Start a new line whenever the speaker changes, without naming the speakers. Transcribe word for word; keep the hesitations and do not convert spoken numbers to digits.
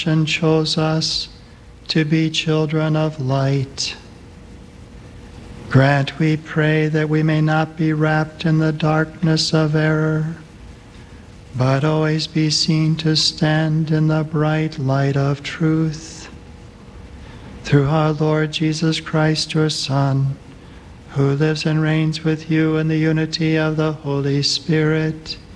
and chose us to be children of light. Grant, we pray, that we may not be wrapped in the darkness of error, but always be seen to stand in the bright light of truth. Through our Lord Jesus Christ, your Son, who lives and reigns with you in the unity of the Holy Spirit,